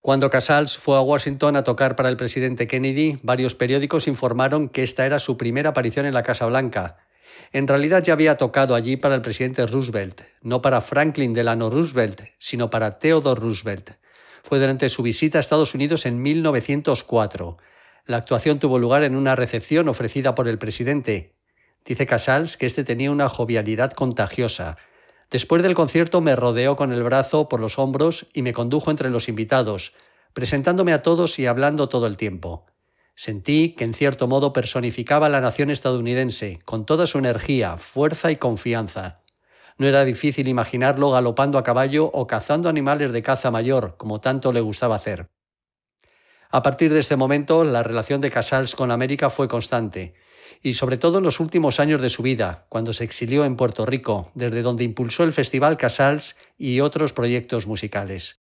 Cuando Casals fue a Washington a tocar para el presidente Kennedy, varios periódicos informaron que esta era su primera aparición en la Casa Blanca. En realidad ya había tocado allí para el presidente Roosevelt, no para Franklin Delano Roosevelt, sino para Theodore Roosevelt. Fue durante su visita a Estados Unidos en 1904. La actuación tuvo lugar en una recepción ofrecida por el presidente. Dice Casals que este tenía una jovialidad contagiosa. Después del concierto me rodeó con el brazo por los hombros y me condujo entre los invitados, presentándome a todos y hablando todo el tiempo. Sentí que en cierto modo personificaba a la nación estadounidense, con toda su energía, fuerza y confianza. No era difícil imaginarlo galopando a caballo o cazando animales de caza mayor, como tanto le gustaba hacer. A partir de este momento, la relación de Casals con América fue constante, y sobre todo en los últimos años de su vida, cuando se exilió en Puerto Rico, desde donde impulsó el Festival Casals y otros proyectos musicales.